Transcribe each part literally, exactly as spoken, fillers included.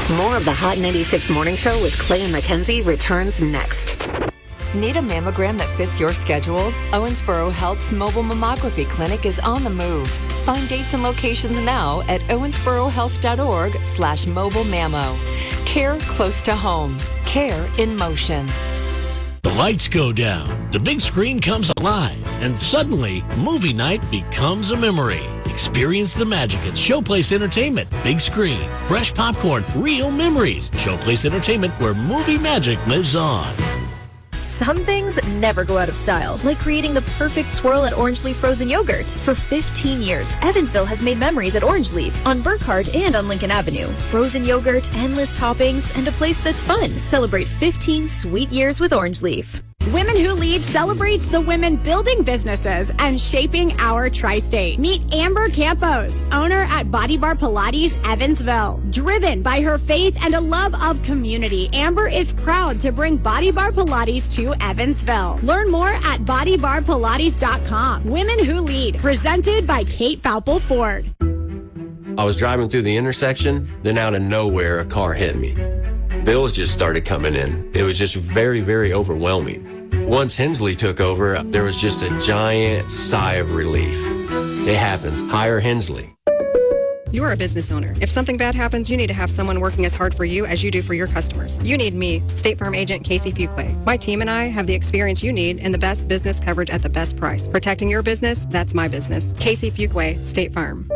More of the Hot ninety-six Morning Show with Clay and Mackenzie returns next. Need a mammogram that fits your schedule? Owensboro Health's mobile mammography clinic is on the move. Find dates and locations now at owensborohealth.org slash mobile mammo. Care close to home. Care in motion. The lights go down, the big screen comes alive, and suddenly, movie night becomes a memory. Experience the magic at Showplace Entertainment. Big screen, fresh popcorn, real memories. Showplace Entertainment, where movie magic lives on. Some things never go out of style, like creating the perfect swirl at Orange Leaf frozen yogurt. For fifteen years, Evansville has made memories at Orange Leaf, on Burkhardt and on Lincoln Avenue. Frozen yogurt, endless toppings, and a place that's fun. Celebrate fifteen sweet years with Orange Leaf. Women Who Lead celebrates the women building businesses and shaping our tri-state. Meet Amber Campos, owner at Body Bar Pilates, Evansville. Driven by her faith and a love of community, Amber is proud to bring Body Bar Pilates to Evansville. Learn more at body bar pilates dot com. Women Who Lead, presented by Kate Faupel Ford. I was driving through the intersection, then out of nowhere, a car hit me. Bills just started coming in. It was just very, very overwhelming. Once Hensley took over, there was just a giant sigh of relief. It happens. Hire Hensley. You're a business owner. If something bad happens, you need to have someone working as hard for you as you do for your customers. You need me, State Farm Agent Casey Fuquay. My team and I have the experience you need and the best business coverage at the best price. Protecting your business, that's my business. Casey Fuquay, State Farm.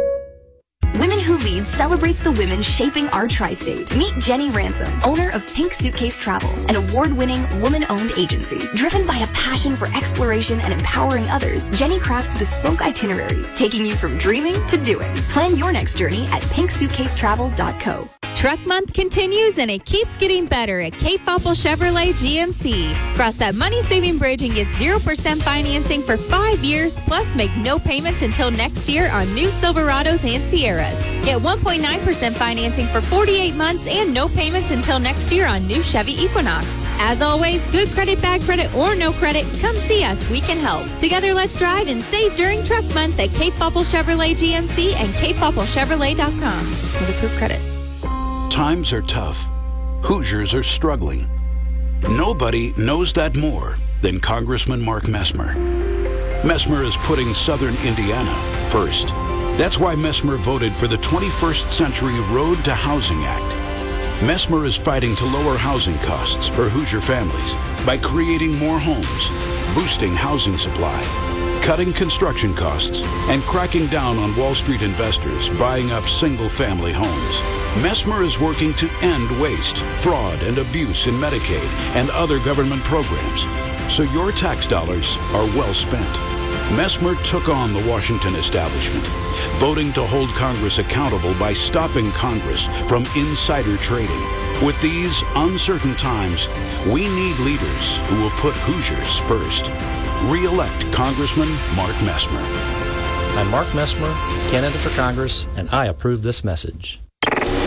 Women Who Lead celebrates the women shaping our tri-state. Meet Jenny Ransom, owner of Pink Suitcase Travel, an award-winning, woman-owned agency. Driven by a passion for exploration and empowering others, Jenny crafts bespoke itineraries, taking you from dreaming to doing. Plan your next journey at pink suitcase travel dot co. Truck month continues and it keeps getting better at Kate Faupel Chevrolet G M C. Cross that money-saving bridge and get zero percent financing for five years, plus make no payments until next year on new Silverados and Sierras. Get one point nine percent financing for forty-eight months and no payments until next year on new Chevy Equinox. As always, good credit, bad credit, or no credit, come see us. We can help. Together, let's drive and save during Truck Month at Kate Faupel Chevrolet G M C and kate faupel chevrolet dot com with approved credit. Times are tough. Hoosiers are struggling. Nobody knows that more than Congressman Mark Messmer. Messmer is putting Southern Indiana first. That's why Messmer voted for the twenty-first Century Road to Housing Act. Messmer is fighting to lower housing costs for Hoosier families by creating more homes, boosting housing supply, cutting construction costs, and cracking down on Wall Street investors buying up single-family homes. Messmer is working to end waste, fraud, and abuse in Medicaid and other government programs, so your tax dollars are well spent. Messmer took on the Washington establishment, voting to hold Congress accountable by stopping Congress from insider trading. With these uncertain times, we need leaders who will put Hoosiers first. Re-elect Congressman Mark Messmer. I'm Mark Messmer, candidate for Congress, and I approve this message.